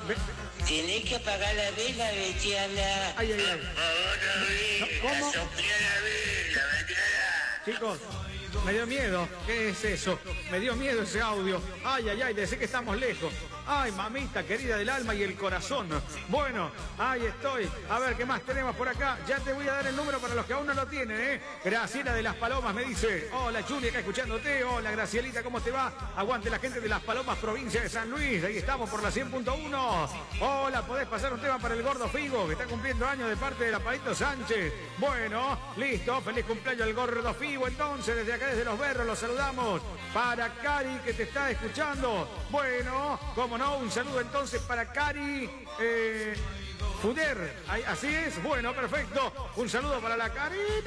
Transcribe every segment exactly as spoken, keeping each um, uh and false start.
ve- Tenés que apagar la vela, Betiana. Ay, ay, ay. Ahora vela, ¿Cómo? soplá la vela, Betiana. Chicos, me dio miedo. ¿Qué es eso? Me dio miedo ese audio. Ay, ay, ay, decir que estamos lejos. Ay, mamita querida del alma y el corazón. Bueno, ahí estoy. A ver, ¿qué más tenemos por acá? Ya te voy a dar el número para los que aún no lo tienen, ¿eh? Graciela de Las Palomas me dice, hola, Chuli, acá escuchándote. Hola, Gracielita, ¿cómo te va? Aguante la gente de Las Palomas, provincia de San Luis. Ahí estamos por la cien punto uno. Hola, podés pasar un tema para el Gordo Figo, que está cumpliendo años de parte de la Palito Sánchez. Bueno, listo. Feliz cumpleaños al Gordo Figo. Entonces, desde acá, desde Los Berros, los saludamos. Para Cari, que te está escuchando. Bueno, cómo no, un saludo entonces para Cari eh, Fuder. Ahí, así es. Bueno, perfecto. Un saludo para la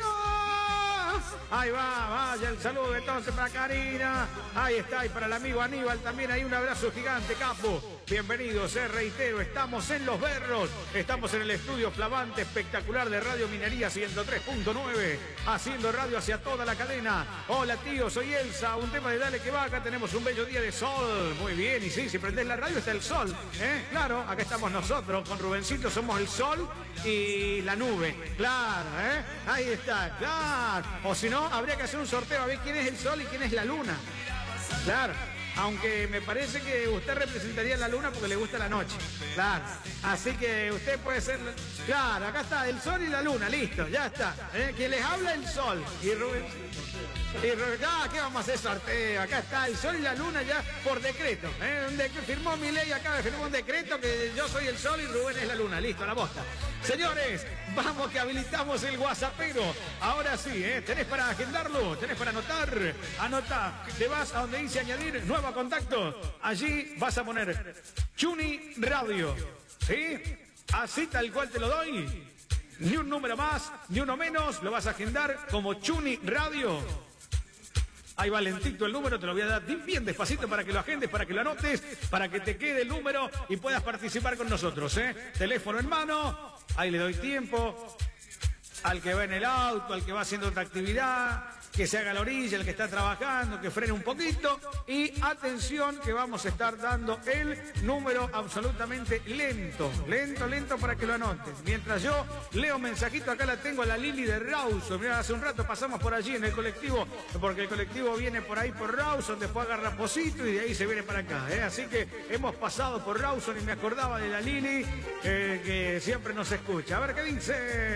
Karina. Ahí va, vaya el saludo entonces para Karina. Ahí está. Y para el amigo Aníbal también hay un abrazo gigante, capo. Bienvenidos, eh, reitero, estamos en Los Berros, estamos en el estudio flamante, espectacular de Radio Minería ciento tres punto nueve, haciendo radio hacia toda la cadena. Hola tío, soy Elsa, un tema de Dale que va, acá tenemos un bello día de sol. Muy bien, y sí, si prendés la radio está el sol, ¿eh? Claro, acá estamos nosotros, con Rubencito somos el sol y la nube, claro, ¿eh? Ahí está, claro. O si no, habría que hacer un sorteo a ver quién es el sol y quién es la luna. Claro. Aunque me parece que usted representaría la luna porque le gusta la noche. Claro. Así que usted puede ser... Claro, acá está, el sol y la luna, listo, ya está. ¿Eh? Quien les habla el sol. Y Rubén... Y Rubén, ah, ¿qué vamos a hacer sorteo? Acá está el sol y la luna ya por decreto. ¿Eh? Un decreto firmó mi ley acá, firmó un decreto que yo soy el sol y Rubén es la luna. Listo, la bosta. Señores, vamos que habilitamos el WhatsAppero. Ahora sí, ¿eh? Tenés para agendarlo, tenés para anotar. Anota, te vas a donde dice añadir nuevo contacto. Allí vas a poner Chuni Radio. ¿Sí? Así tal cual te lo doy. Ni un número más, ni uno menos. Lo vas a agendar como Chuni Radio. Ahí va lentito el número, te lo voy a dar bien despacito para que lo agendes, para que lo anotes, para que te quede el número y puedas participar con nosotros, ¿eh? Teléfono en mano, ahí le doy tiempo al que va en el auto, al que va haciendo otra actividad, que se haga a la orilla, el que está trabajando, que frene un poquito. Y atención que vamos a estar dando el número absolutamente lento, lento, lento para que lo anoten. Mientras yo leo mensajito, acá la tengo a la Lili de Rawson. Mira, hace un rato pasamos por allí en el colectivo, porque el colectivo viene por ahí por Rawson, después agarra Posito y de ahí se viene para acá, ¿eh? Así que hemos pasado por Rawson y me acordaba de la Lili, eh, que siempre nos escucha. A ver qué dice.